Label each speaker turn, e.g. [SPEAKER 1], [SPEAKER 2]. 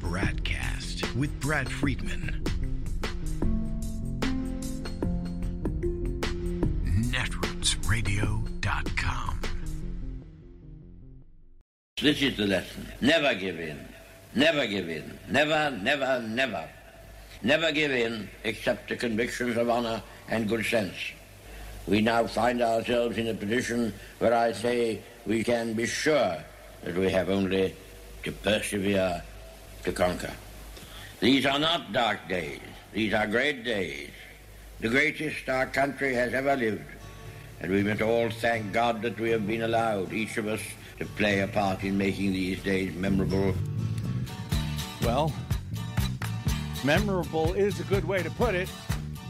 [SPEAKER 1] BradCast with Brad Friedman. Netrootsradio.com.
[SPEAKER 2] This is the lesson. Never give in. Never give in. Never, never, never. Never give in except to convictions of honor and good sense. We now find ourselves in a position where I say we can be sure that we have only to persevere to conquer. These are not dark days. These are great days. The greatest our country has ever lived. And we must all thank God that we have been allowed, each of us, to play a part in making these days memorable.
[SPEAKER 3] Well, memorable is a good way to put it.